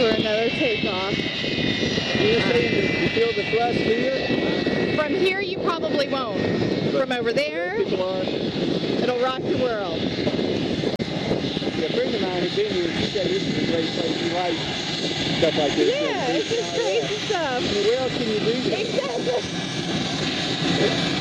for another takeoff. You're saying you feel the thrust here? From here, you probably won't. From over there, it'll rock your world. Yeah, a friend of mine who's been here, she said this is a great place. She likes stuff like this. Yeah, it's just crazy stuff. Where else can you do this? Exactly.